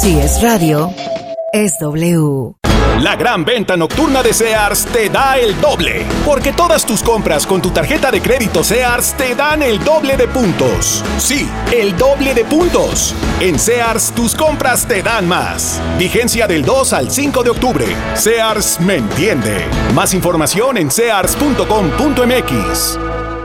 Si es radio, es W. La gran venta nocturna de Sears te da el doble, porque todas tus compras con tu tarjeta de crédito Sears te dan el doble de puntos. Sí, el doble de puntos. En Sears, tus compras te dan más. Vigencia del 2 al 5 de octubre. Sears me entiende. Más información en sears.com.mx.